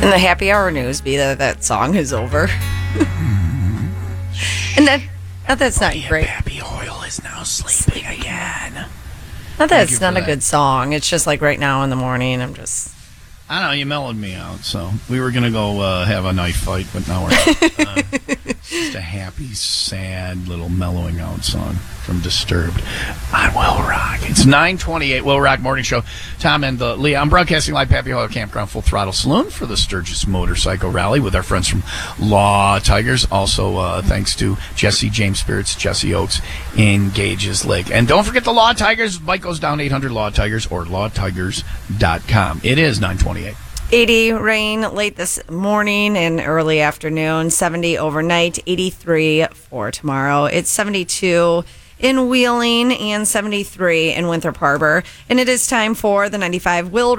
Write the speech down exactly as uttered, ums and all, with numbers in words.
And the happy hour news be that that song is over. And that, not that's not Maria great. Pappy Oil is now sleeping again. Not that Thank it's you not for a that. good song. It's just like right now in the morning, I'm just... I don't know, you mellowed me out, so we were going to go uh, have a knife fight, but now we're not. Uh, just a happy, sad little mellowing out song from Disturbed on Will Rock. It's nine twenty-eight, Will Rock Morning Show. Tom and uh, Leah. I'm broadcasting live Pappy Oil Campground Full Throttle Saloon for the Sturgis Motorcycle Rally with our friends from Law Tigers. Also, uh, thanks to Jesse James Spirits, Jesse Oaks, Engages Lake. And don't forget the Law Tigers. Bike goes down eight hundred Law Tigers or law tigers dot com. It is nine twenty-eight. eighty rain late this morning and early afternoon, seventy overnight, eighty-three for tomorrow. It's seventy-two in Wheeling and seventy-three in Winthrop Harbor. And it is time for the ninety-five Will